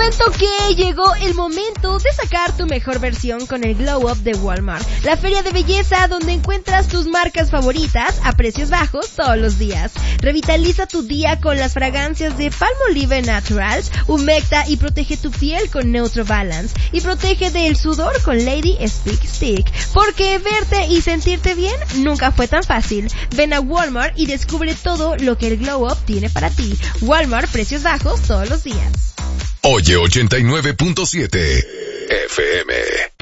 cuento que llegó el momento de sacar tu mejor versión con el Glow Up de Walmart, la feria de belleza donde encuentras tus marcas favoritas a precios bajos todos los días. Revitaliza tu día con las fragancias de Palmolive Naturals, humecta y protege tu piel con Neutro Balance y protege del sudor con Lady Speak Stick, porque verte y sentirte bien nunca fue tan fácil. Ven a Walmart y descubre todo lo que el Glow Up tiene para ti. Walmart, precios bajos todos los días. Oye 89.7 FM.